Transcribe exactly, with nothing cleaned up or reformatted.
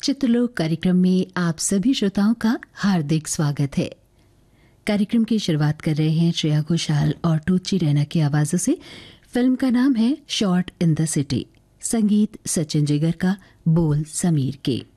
चित्रलोक कार्यक्रम में आप सभी श्रोताओं का हार्दिक स्वागत है। कार्यक्रम की शुरुआत कर रहे हैं श्रेया घोषाल और टूची रैना की आवाजों से। फिल्म का नाम है शॉट इन द सिटी, संगीत सचिन जिगर का, बोल समीर के।